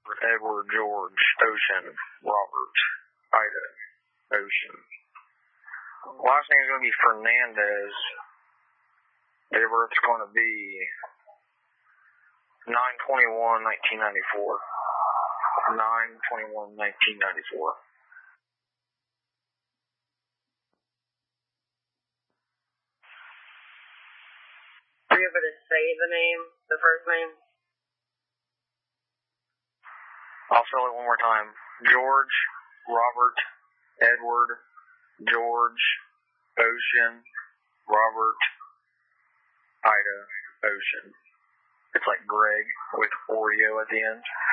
Edward, George, Ocean, Robert, Ida, Ocean. Last name is going to be Fernandez. Date of birth is going to be 9/21/1994. 9/21/1994. Are you able to say the name, the first name? I'll spell it one more time. George, Robert, Edward, George, Ocean, Robert, Ida, Ocean. It's like Greg with Oreo at the end.